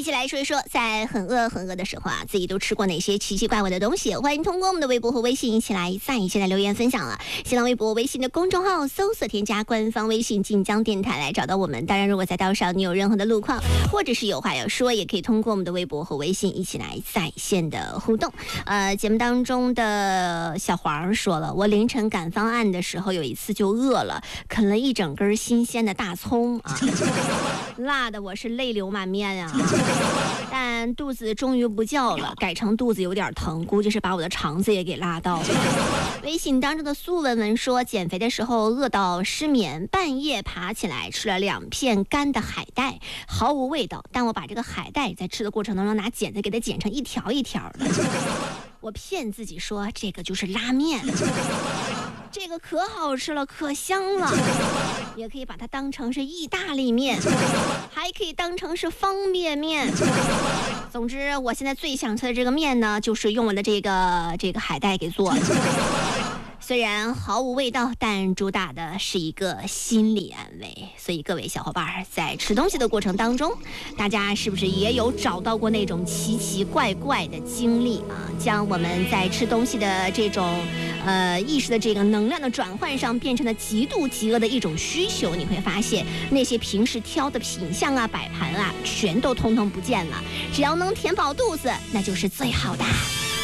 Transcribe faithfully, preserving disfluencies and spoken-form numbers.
起来说一说，在很饿很饿的时候啊，自己都吃过哪些奇奇怪怪的东西？欢迎通过我们的微博和微信一起来在一起来留言分享了。新浪微博、微信的公众号搜索添加官方微信晋江电台来找到我们。当然，如果在道上你有任何的路况，或者是有话要说，也可以通过我们的微博和微信一起来在线的互动。呃，节目当中的小黄说了，我凌晨赶方案的时候，有一次就饿了，啃了一整根新鲜的大葱啊。辣的我是泪流满面啊，但肚子终于不叫了，改成肚子有点疼，估计是把我的肠子也给辣到了。微信当中的苏文文说，减肥的时候饿到失眠，半夜爬起来吃了两片干的海带，毫无味道，但我把这个海带在吃的过程当中拿剪子给它剪成一条一条的，我骗自己说这个就是拉面，这个可好吃了，可香了，也可以把它当成是意大利面，还可以当成是方便面。总之，我现在最想吃的这个面呢，就是用我的这个这个海带给做的。虽然毫无味道，但主打的是一个心理安慰。所以各位小伙伴在吃东西的过程当中，大家是不是也有找到过那种奇奇怪怪的经历啊？将我们在吃东西的这种呃意识的这个能量的转换上，变成了极度饥饿的一种需求。你会发现那些平时挑的品相啊、摆盘啊，全都通通不见了。只要能填饱肚子，那就是最好的。